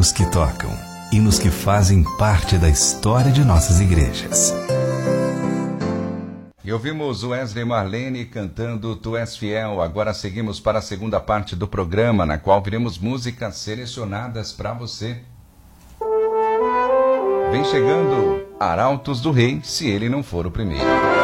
hinos que tocam, hinos que fazem parte da história de nossas igrejas. E ouvimos Wesley e Marlene cantando Tu És Fiel. Agora seguimos para a segunda parte do programa, na qual veremos músicas selecionadas para você. Vem chegando Arautos do Rei, se ele não for o primeiro.